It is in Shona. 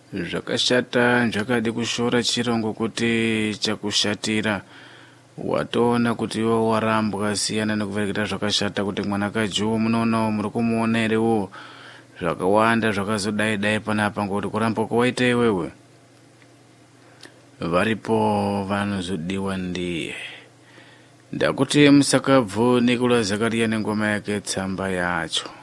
Zvakashata zvakadi kushora chirongo kuti chakushatira. Watoona kuti iwe warambwa siyana nekuvereketa zvakashata kuti mwanakadzi munoona muri kumuona erewo zvakawanda zvakazodai dai panapa ngoti kuramba kwaita iwewe. Varipo vanozodiwa ndiye. Ndakuti musakabvu Nicolas Zakaria nengoma yake tsamba yacho.